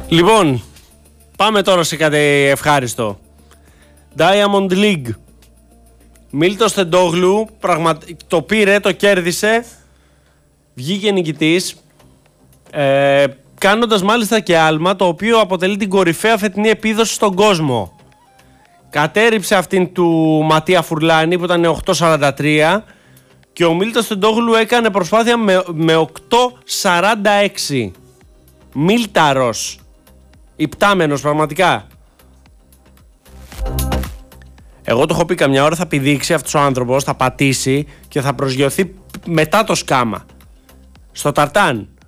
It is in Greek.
Λοιπόν, πάμε τώρα σε κάτι ευχάριστο. Diamond League. Μίλτος Τεντόγλου το πήρε, το κέρδισε, βγήκε νικητής, κάνοντας μάλιστα και άλμα, το οποίο αποτελεί την κορυφαία φετινή επίδοση στον κόσμο. Κατέριψε αυτήν του Ματία Φουρλάνη που ήταν 8.43 και ο Μίλτος Τεντόγλου έκανε προσπάθεια με 8.46. Μίλταρος, υπτάμενος πραγματικά. Εγώ το έχω πει καμιά ώρα, θα πηδήξει αυτός ο άνθρωπος, θα πατήσει και θα προσγειωθεί μετά το σκάμα στο ταρτάν.